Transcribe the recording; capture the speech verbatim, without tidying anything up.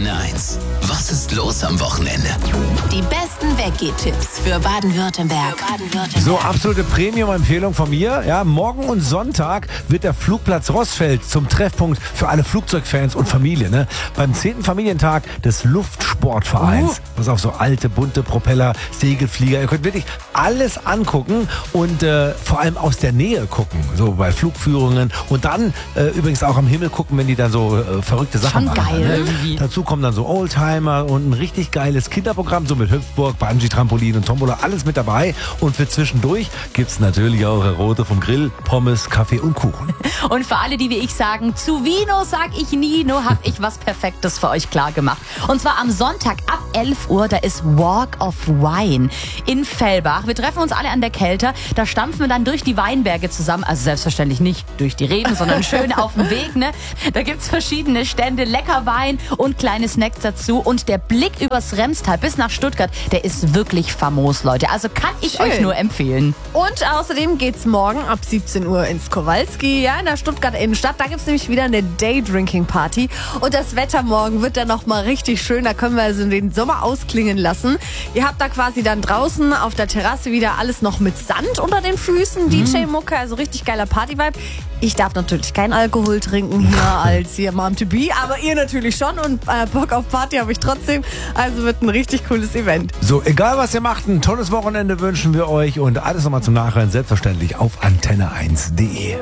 Antenne eins. Was ist los am Wochenende? Die besten Weggeh-Tipps für Baden-Württemberg. So, absolute Premium-Empfehlung von mir. Ja, morgen und Sonntag wird der Flugplatz Rossfeld zum Treffpunkt für alle Flugzeugfans und Familie. Ne? Beim zehnten Familientag des Luftsportvereins. Uh. Was auf so alte, bunte Propeller, Segelflieger. Ihr könnt wirklich alles angucken und äh, vor allem aus der Nähe gucken. So bei Flugführungen. Und dann äh, übrigens auch am Himmel gucken, wenn die dann so äh, verrückte Sachen Schon machen. geil Ne? irgendwie. Dazu kommen dann so Oldtimer und ein richtig geiles Kinderprogramm, so mit Hüpfburg, Bungee-Trampolin und Tombola, alles mit dabei. Und für zwischendurch gibt's natürlich auch Rote vom Grill, Pommes, Kaffee und Kuchen. Und für alle, die wie ich sagen, zu Vino sag ich nie, nur hab ich was Perfektes für euch klar gemacht. Und zwar am Sonntag ab elf Uhr, da ist Walk of Wine in Fellbach. Wir treffen uns alle an der Kelter, da stampfen wir dann durch die Weinberge zusammen. Also selbstverständlich nicht durch die Reben, sondern schön auf dem Weg. Ne? Da gibt's verschiedene Stände, lecker Wein und kleine Snacks dazu. Und der Blick übers Remstal bis nach Stuttgart, der ist wirklich famos, Leute. Also kann ich Schön. euch nur empfehlen. Und außerdem geht's morgen ab siebzehn Uhr ins Kowalski, ja, in der Stuttgarter Innenstadt. Da gibt's nämlich wieder eine Day-Drinking-Party. Und das Wetter morgen wird dann nochmal richtig schön. Da können wir also den Sommer ausklingen lassen. Ihr habt da quasi dann draußen auf der Terrasse wieder alles noch mit Sand unter den Füßen. D J-Mucke, also richtig geiler Party-Vibe. Ich darf natürlich keinen Alkohol trinken hier als hier Mom to be, aber ihr natürlich schon und äh, Bock auf Party habe ich trotzdem. Also wird ein richtig cooles Event. So, egal was ihr macht, ein tolles Wochenende wünschen wir euch und alles nochmal zum Nachhören selbstverständlich auf antenne eins punkt de.